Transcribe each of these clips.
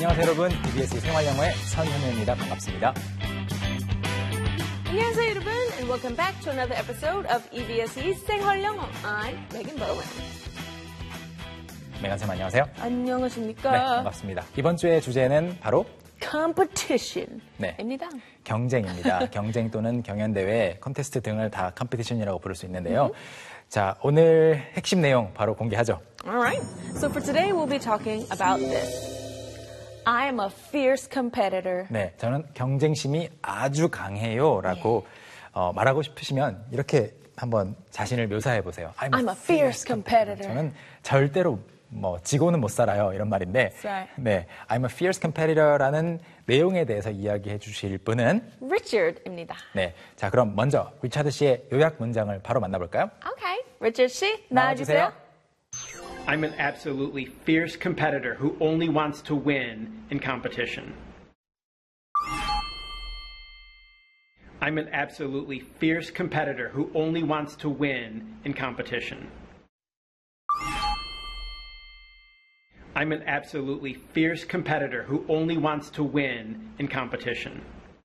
안녕하세요 여러분. EBS 생활영어의 선현우입니다. 반갑습니다. 안녕하세요 여러분, and welcome back to another episode of EBS의 생활영어. I'm Megan Bowen. 메간 쌤 안녕하세요. 안녕하십니까? 네, 반갑습니다. 이번 주의 주제는 바로 competition입니다. 경쟁입니다. 경쟁 또는 경연대회, 컨테스트 등을 다 컴피티션이라고 부를 수 있는데요. 자, 오늘 핵심 내용 바로 공개하죠. Alright, so for today we'll be talking about this. I'm a fierce competitor. 네, 저는 경쟁심이 아주 강해요 라고 말하고 싶으시면 이렇게 한번 자신을 묘사해 보세요. I'm a fierce competitor. 저는 절대로 지고는 못 살아요 이런 말인데 That's right. 네, I'm a fierce competitor라는 내용에 대해서 이야기해 주실 분은 Richard입니다. 네, 자 그럼 먼저 리차드 씨의 요약 문장을 바로 만나볼까요? Okay, Richard 씨 나와주세요. I'm an absolutely fierce competitor who only wants to win in competition. I'm an absolutely fierce competitor who only wants to win in competition. I'm an absolutely fierce competitor who only wants to win in competition.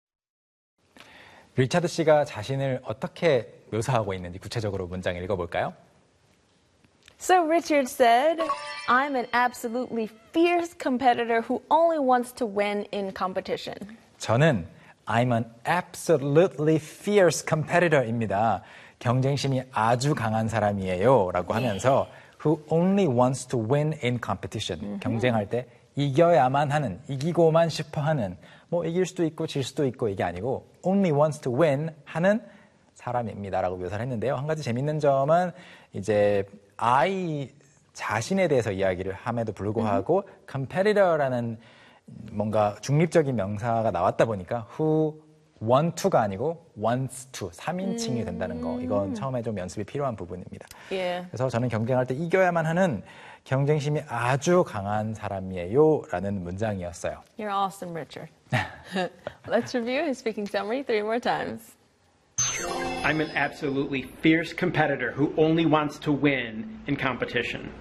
리차드 씨가 자신을 어떻게 묘사하고 있는지 구체적으로 문장 읽어볼까요? So Richard said, I'm an absolutely fierce competitor who only wants to win in competition. 저는 I'm an absolutely fierce competitor입니다. 경쟁심이 아주 강한 사람이에요 라고 하면서 who only wants to win in competition. 경쟁할 때 이겨야만 하는, 이기고만 싶어 하는, 이길 수도 있고 질 수도 있고 이게 아니고 only wants to win 하는 사람입니다라고 묘사를 했는데요. 한 가지 재밌는 점은 이제 I 자신에 대해서 이야기를 함에도 불구하고 competitor라는 뭔가 중립적인 명사가 나왔다 보니까 who want to가 아니고 wants to 3인칭이 된다는 거. 이건 처음에 좀 연습이 필요한 부분입니다. Yeah. 그래서 저는 경쟁할 때 이겨야만 하는 경쟁심이 아주 강한 사람이에요 라는 문장이었어요. You're awesome, Richard. Let's review his speaking summary 3 more times. I'm an absolutely fierce competitor who only wants to win in competition.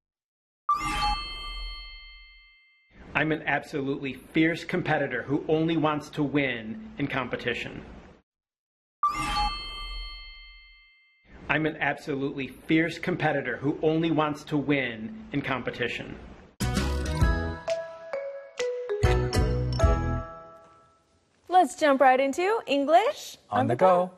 I'm an absolutely fierce competitor who only wants to win in competition. I'm an absolutely fierce competitor who only wants to win in competition. Let's jump right into English On the go.